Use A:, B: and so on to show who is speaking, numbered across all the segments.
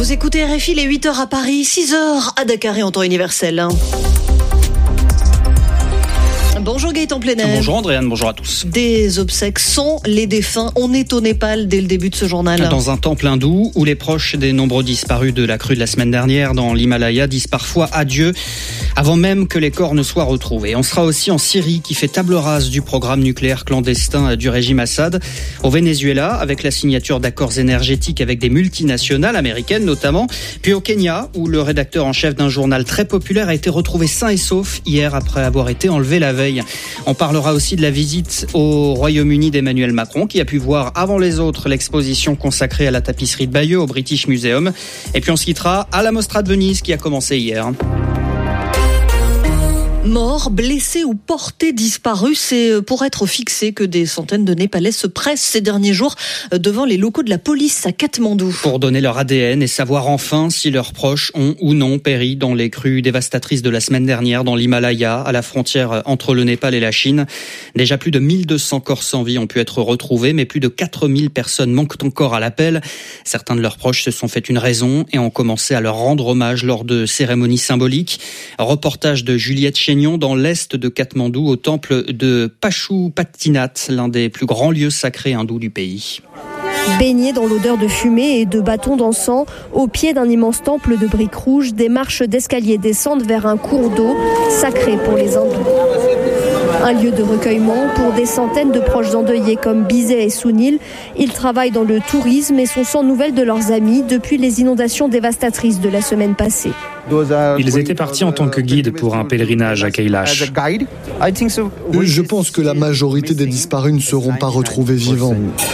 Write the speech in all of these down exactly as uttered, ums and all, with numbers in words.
A: Vous écoutez R F I, les huit heures à Paris, six heures à Dakar et en temps universel. Bonjour Gaëtan Plenel.
B: Bonjour Andréane, bonjour à tous.
A: Des obsèques sans les défunts. On est au Népal dès le début de ce journal.
B: Dans un temple hindou où les proches des nombreux disparus de la crue de la semaine dernière dans l'Himalaya disent parfois adieu avant même que les corps ne soient retrouvés. On sera aussi en Syrie qui fait table rase du programme nucléaire clandestin du régime Assad. Au Venezuela avec la signature d'accords énergétiques avec des multinationales américaines notamment. Puis au Kenya où le rédacteur en chef d'un journal très populaire a été retrouvé sain et sauf hier après avoir été enlevé la veille. On parlera aussi de la visite au Royaume-Uni d'Emmanuel Macron qui a pu voir avant les autres l'exposition consacrée à la tapisserie de Bayeux au British Museum. Et puis on se quittera à la Mostra de Venise qui a commencé hier.
A: Morts, blessés ou portés disparus, c'est pour être fixés que des centaines de Népalais se pressent ces derniers jours devant les locaux de la police à Katmandou.
B: Pour donner leur A D N et savoir enfin si leurs proches ont ou non péri dans les crues dévastatrices de la semaine dernière dans l'Himalaya, à la frontière entre le Népal et la Chine. Déjà plus de mille deux cents corps sans vie ont pu être retrouvés, mais plus de quatre mille personnes manquent encore à l'appel. Certains de leurs proches se sont fait une raison et ont commencé à leur rendre hommage lors de cérémonies symboliques. Reportage de Juliette Chénion dans l'est de Katmandou au temple de Pashupatinath, l'un des plus grands lieux sacrés hindous du pays.
C: Baignés dans l'odeur de fumée et de bâtons d'encens, au pied d'un immense temple de briques rouges, des marches d'escalier descendent vers un cours d'eau sacré pour les hindous. Un lieu de recueillement pour des centaines de proches endeuillés comme Bizet et Sunil. Ils travaillent dans le tourisme et sont sans nouvelles de leurs amis depuis les inondations dévastatrices de la semaine passée.
D: Ils étaient partis en tant que guides pour un pèlerinage à Kailash.
E: Je pense que la majorité des disparus ne seront pas retrouvés vivants.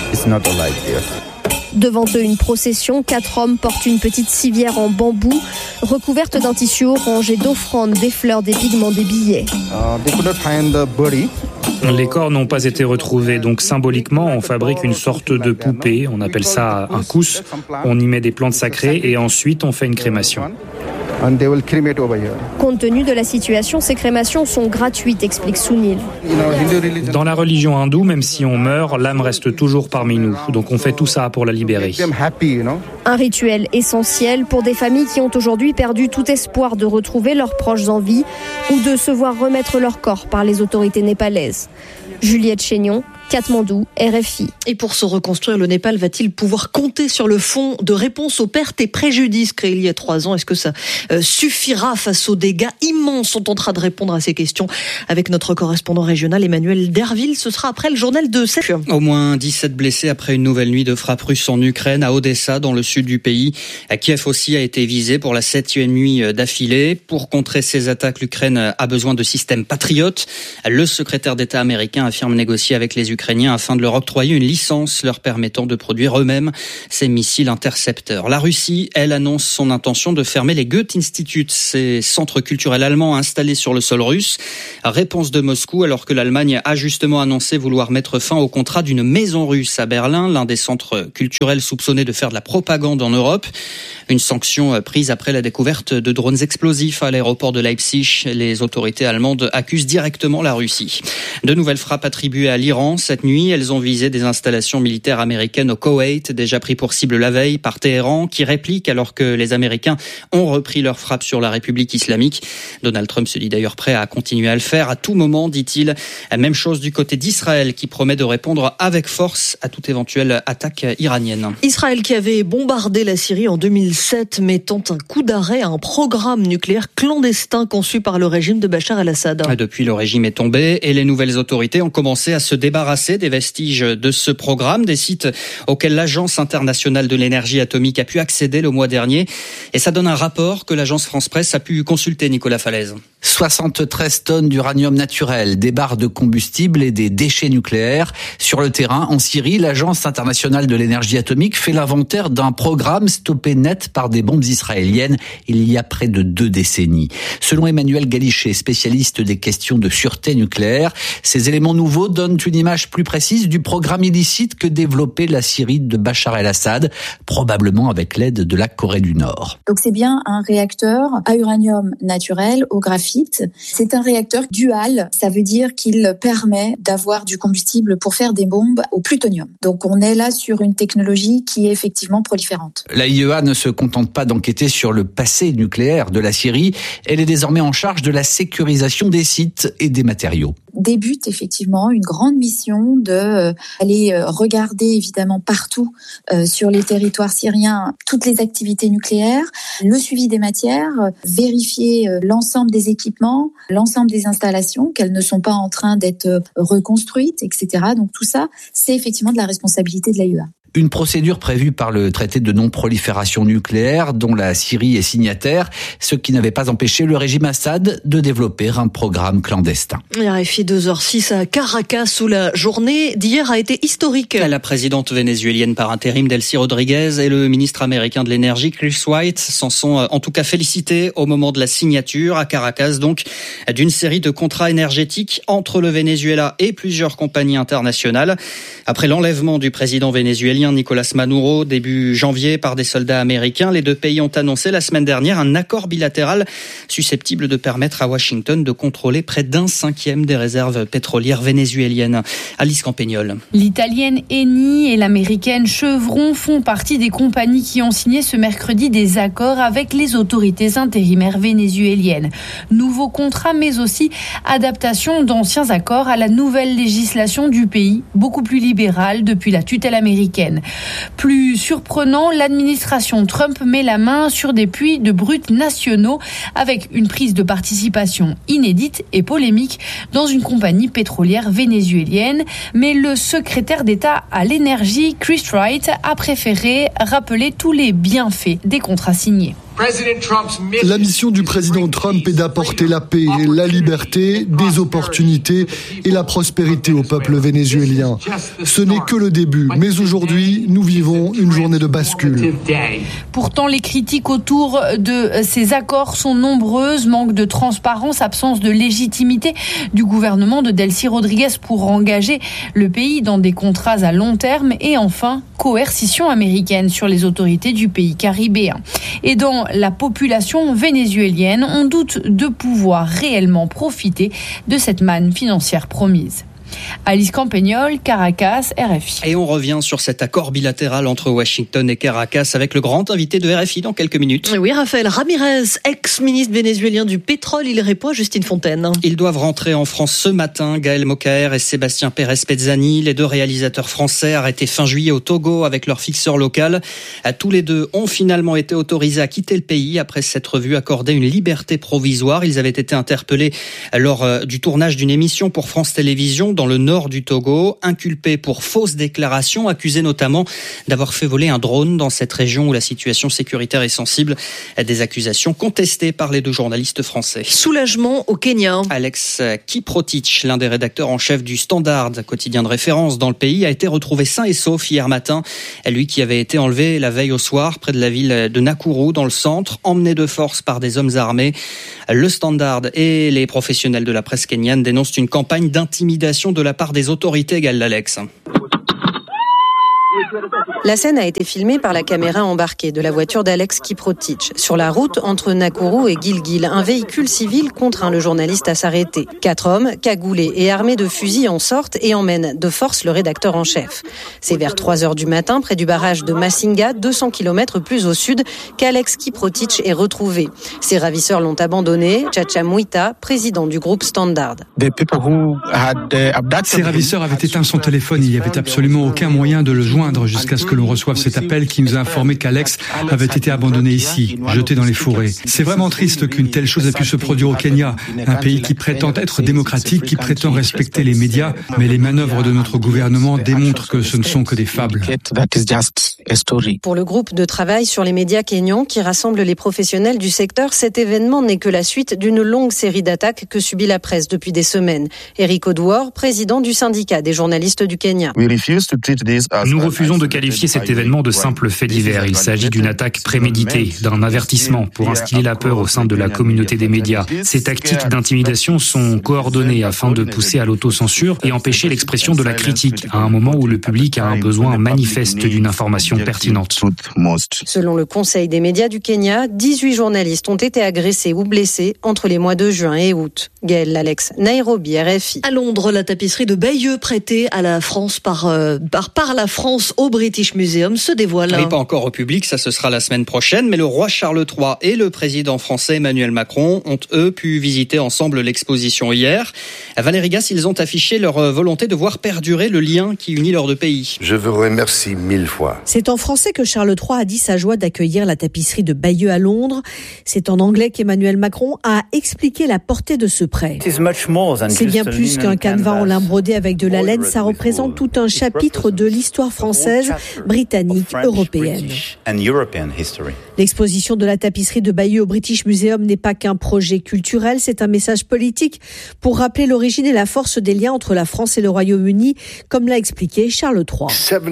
C: Devant eux, une procession. Quatre hommes portent une petite civière en bambou, recouverte d'un tissu orange et d'offrandes, des fleurs, des pigments, des billets.
D: Les corps n'ont pas été retrouvés, donc symboliquement, on fabrique une sorte de poupée. On appelle ça un kous. On y met des plantes sacrées et ensuite on fait une crémation.
C: Compte tenu de la situation, ces crémations sont gratuites, explique Sunil.
D: Dans la religion hindoue, même si on meurt, l'âme reste toujours parmi nous. Donc on fait tout ça pour la libérer.
C: Un rituel essentiel pour des familles qui ont aujourd'hui perdu tout espoir de retrouver leurs proches en vie ou de se voir remettre leur corps par les autorités népalaises. Juliette Chénion, Katmandou, R F I.
A: Et pour se reconstruire, le Népal va-t-il pouvoir compter sur le fonds de réponse aux pertes et préjudices créé il y a trois ans? Est-ce que ça euh, suffira face aux dégâts immenses? On tentera de répondre à ces questions avec notre correspondant régional Emmanuel Derville. Ce sera après le journal de sept heures.
B: Au moins dix-sept blessés après une nouvelle nuit de frappes russes en Ukraine, à Odessa, dans le sud du pays. À Kiev aussi a été visé pour la septième nuit d'affilée. Pour contrer ces attaques, l'Ukraine a besoin de systèmes patriotes. Le secrétaire d'État américain affirme négocier avec les Ukrainiens afin de leur octroyer une licence leur permettant de produire eux-mêmes ces missiles intercepteurs. La Russie, elle, annonce son intention de fermer les Goethe-Institut, ces centres culturels allemands installés sur le sol russe. Réponse de Moscou alors que l'Allemagne a justement annoncé vouloir mettre fin au contrat d'une maison russe à Berlin, l'un des centres culturels soupçonnés de faire de la propagande en Europe. Une sanction prise après la découverte de drones explosifs à l'aéroport de Leipzig. Les autorités allemandes accusent directement la Russie. De nouvelles frappes attribuées à l'Iran. Cette nuit, elles ont visé des installations militaires américaines au Koweït, déjà pris pour cible la veille par Téhéran, qui réplique alors que les Américains ont repris leur frappe sur la République islamique. Donald Trump se dit d'ailleurs prêt à continuer à le faire à tout moment, dit-il. Même chose du côté d'Israël, qui promet de répondre avec force à toute éventuelle attaque iranienne.
A: Israël qui avait bombardé la Syrie en deux mille sept, mettant un coup d'arrêt à un programme nucléaire clandestin conçu par le régime de Bachar el-Assad.
B: Depuis, le régime est tombé et les nouvelles autorités ont commencé à se débarrasser des vestiges de ce programme, des sites auxquels l'Agence internationale de l'énergie atomique a pu accéder le mois dernier. Et ça donne un rapport que l'agence France-Presse a pu consulter, Nicolas Falaise.
F: soixante-treize tonnes d'uranium naturel, des barres de combustible et des déchets nucléaires. Sur le terrain, en Syrie, l'Agence internationale de l'énergie atomique fait l'inventaire d'un programme stoppé net par des bombes israéliennes il y a près de deux décennies. Selon Emmanuel Galichet, spécialiste des questions de sûreté nucléaire, ces éléments nouveaux donnent une image plus précise du programme illicite que développait la Syrie de Bachar el-Assad, probablement avec l'aide de la Corée du Nord.
G: Donc c'est bien un réacteur à uranium naturel, au graphite, graphite. C'est un réacteur dual, ça veut dire qu'il permet d'avoir du combustible pour faire des bombes au plutonium. Donc on est là sur une technologie qui est effectivement proliférante.
F: La I E A ne se contente pas d'enquêter sur le passé nucléaire de la Syrie, elle est désormais en charge de la sécurisation des sites et des matériaux.
G: Débute effectivement une grande mission de euh, aller euh, regarder évidemment partout euh, sur les territoires syriens toutes les activités nucléaires, le suivi des matières, euh, vérifier euh, l'ensemble des équipements, l'ensemble des installations, qu'elles ne sont pas en train d'être euh, reconstruites, et cetera. Donc tout ça, c'est effectivement de la responsabilité de l'A I E A.
F: Une procédure prévue par le traité de non-prolifération nucléaire dont la Syrie est signataire, ce qui n'avait pas empêché le régime Assad de développer un programme clandestin.
A: R F I deux heures six à Caracas où la journée d'hier a été historique.
B: La présidente vénézuélienne par intérim Delcy Rodriguez et le ministre américain de l'énergie Chris Wright s'en sont en tout cas félicités au moment de la signature à Caracas donc d'une série de contrats énergétiques entre le Venezuela et plusieurs compagnies internationales. Après l'enlèvement du président vénézuélien Nicolas Maduro début janvier par des soldats américains, les deux pays ont annoncé la semaine dernière un accord bilatéral susceptible de permettre à Washington de contrôler près d'un cinquième des réserves pétrolières vénézuéliennes. Alice Campagnol.
H: L'italienne Eni et l'américaine Chevron font partie des compagnies qui ont signé ce mercredi des accords avec les autorités intérimaires vénézuéliennes. Nouveaux contrats mais aussi adaptation d'anciens accords à la nouvelle législation du pays, beaucoup plus libérale depuis la tutelle américaine. Plus surprenant, l'administration Trump met la main sur des puits de brut nationaux avec une prise de participation inédite et polémique dans une compagnie pétrolière vénézuélienne. Mais le secrétaire d'État à l'énergie, Chris Wright, a préféré rappeler tous les bienfaits des contrats signés.
E: La mission du président Trump est d'apporter la paix, la liberté, des opportunités et la prospérité au peuple vénézuélien. Ce n'est que le début, mais aujourd'hui, nous vivons une journée de bascule.
H: Pourtant, les critiques autour de ces accords sont nombreuses. Manque de transparence, absence de légitimité du gouvernement de Delcy Rodriguez pour engager le pays dans des contrats à long terme et enfin, coercition américaine sur les autorités du pays caribéen. Et dans la population vénézuélienne, on doute de pouvoir réellement profiter de cette manne financière promise. Alice Campagnol, Caracas, R F I.
B: Et on revient sur cet accord bilatéral entre Washington et Caracas avec le grand invité de R F I dans quelques minutes.
A: Oui, Rafael Ramirez, ex-ministre vénézuélien du pétrole, il répond à Justine Fontaine.
B: Ils doivent rentrer en France ce matin, Gaël Mokaer et Sébastien Pérez-Pezzani, les deux réalisateurs français arrêtés fin juillet au Togo avec leur fixeur local. Tous les deux ont finalement été autorisés à quitter le pays après s'être vus accorder une liberté provisoire. Ils avaient été interpellés lors du tournage d'une émission pour France Télévisions dans le nord du Togo, inculpés pour fausses déclarations, accusés notamment d'avoir fait voler un drone dans cette région où la situation sécuritaire est sensible. Des accusations contestées par les deux journalistes français.
A: Soulagement au Kenya.
B: Alex Kiprotich, l'un des rédacteurs en chef du Standard, quotidien de référence dans le pays, a été retrouvé sain et sauf hier matin. Lui qui avait été enlevé la veille au soir près de la ville de Nakuru dans le centre, emmené de force par des hommes armés. Le Standard et les professionnels de la presse kenyane dénoncent une campagne d'intimidation de la part des autorités, égale l'Alex.
I: La scène a été filmée par la caméra embarquée de la voiture d'Alex Kiprotich. Sur la route entre Nakuru et Gilgil, un véhicule civil contraint le journaliste à s'arrêter. Quatre hommes, cagoulés et armés de fusils en sortent et emmènent de force le rédacteur en chef. C'est vers trois heures du matin, près du barrage de Masinga, deux cents kilomètres plus au sud, qu'Alex Kiprotich est retrouvé. Ses ravisseurs l'ont abandonné. Chacha Mwita, président du groupe Standard.
J: Ces ravisseurs avaient éteint son téléphone. Il n'y avait absolument aucun moyen de le joindre jusqu'à ce que l'on reçoive cet appel qui nous a informé qu'Alex avait été abandonné ici, jeté dans les forêts. C'est vraiment triste qu'une telle chose ait pu se produire au Kenya, un pays qui prétend être démocratique, qui prétend respecter les médias, mais les manœuvres de notre gouvernement démontrent que ce ne sont que des fables.
I: Pour le groupe de travail sur les médias kenyans qui rassemble les professionnels du secteur, cet événement n'est que la suite d'une longue série d'attaques que subit la presse depuis des semaines. Eric Oduor, président du syndicat des journalistes du Kenya.
D: Nous refusons de qualifier qualifier cet événement de simple fait divers. Il s'agit d'une attaque préméditée, d'un avertissement pour instiller la peur au sein de la communauté des médias. Ces tactiques d'intimidation sont coordonnées afin de pousser à l'autocensure et empêcher l'expression de la critique à un moment où le public a un besoin manifeste d'une information pertinente.
I: Selon le Conseil des médias du Kenya, dix-huit journalistes ont été agressés ou blessés entre les mois de juin et août. Gaëlle Lalex, Nairobi, R F I.
A: À Londres, la tapisserie de Bayeux prêtée à la France par, euh, par, par la France au British Museum se dévoile.
B: Oui, pas encore au public, ça ce sera la semaine prochaine, mais le roi Charles trois et le président français Emmanuel Macron ont eux pu visiter ensemble l'exposition hier. À Valérie Gasse, ils ont affiché leur volonté de voir perdurer le lien qui unit leurs deux pays.
K: Je vous remercie mille fois.
L: C'est en français que Charles trois a dit sa joie d'accueillir la tapisserie de Bayeux à Londres. C'est en anglais qu'Emmanuel Macron a expliqué la portée de ce prêt. C'est bien plus qu'un canevas en lin brodé avec de la laine, ça représente tout un chapitre de l'histoire française, britannique, européenne. L'exposition de la tapisserie de Bayeux au British Museum n'est pas qu'un projet culturel, c'est un message politique pour rappeler l'origine et la force des liens entre la France et le Royaume-Uni, comme l'a expliqué Charles trois.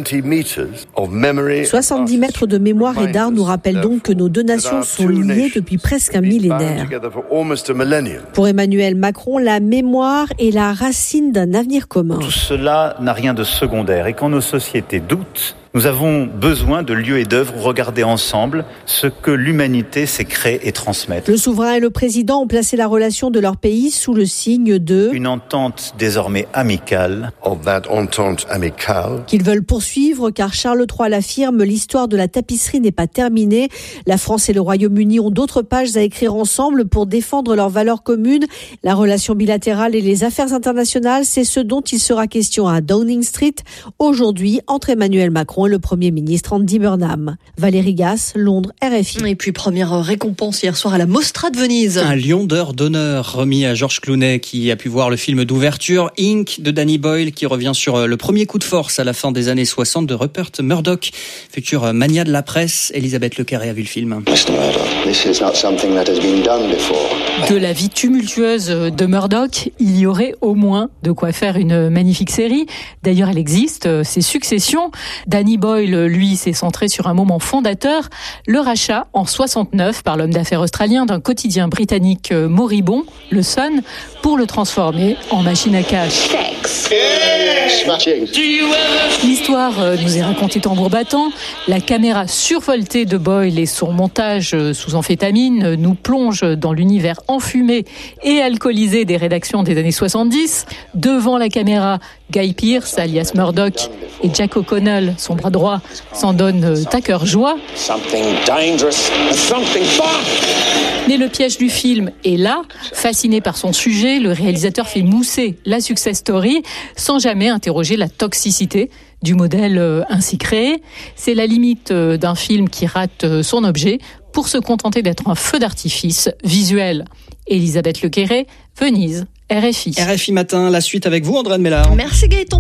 L: soixante-dix mètres de mémoire et d'art nous rappellent donc que nos deux nations sont liées depuis presque un millénaire. Pour Emmanuel Macron, la mémoire est la racine d'un avenir commun.
M: Tout cela n'a rien de secondaire et quand nos sociétés doutent, nous avons besoin de lieux et d'œuvres où regarder ensemble ce que l'humanité s'est créé et transmettre.
L: Le souverain et le président ont placé la relation de leur pays sous le signe de...
M: Une entente désormais amicale.
K: Of that entente amicale.
L: Qu'ils veulent poursuivre car Charles trois l'affirme, l'histoire de la tapisserie n'est pas terminée. La France et le Royaume-Uni ont d'autres pages à écrire ensemble pour défendre leurs valeurs communes. La relation bilatérale et les affaires internationales, c'est ce dont il sera question à Downing Street aujourd'hui entre Emmanuel Macron et le Premier ministre Andy Burnham. Valérie Gasse, Londres, R F I.
A: Et puis première récompense hier soir à la Mostra de Venise.
B: Un lion d'or d'honneur remis à George Clooney qui a pu voir le film d'ouverture Inc de Danny Boyle qui revient sur le premier coup de force à la fin des années soixante de Rupert Murdoch, futur mania de la presse. Elisabeth Lecarré a vu le film.
N: De la vie tumultueuse de Murdoch, il y aurait au moins de quoi faire une magnifique série. D'ailleurs, elle existe, c'est Succession. Danny Boyle, lui, s'est centré sur un moment fondateur, le rachat en soixante-neuf par l'homme d'affaires australien d'un quotidien britannique moribond, le Sun, pour le transformer en machine à cash. L'histoire nous est racontée tambour battant. La caméra survoltée de Boyle et son montage sous amphétamine nous plonge dans l'univers enfumé et alcoolisé des rédactions des années soixante-dix. Devant la caméra, Guy Pearce, alias Murdoch, et Jack O'Connell, son bras droit, s'en donnent à cœur joie. Mais le piège du film est là. Fasciné par son sujet, le réalisateur fait mousser la success story sans jamais interroger la toxicité du modèle ainsi créé. C'est la limite d'un film qui rate son objet pour se contenter d'être un feu d'artifice visuel. Elisabeth Lecarré, Venise, R F I.
B: R F I Matin, la suite avec vous, Andréane Mélard.
A: Merci Gaëtan.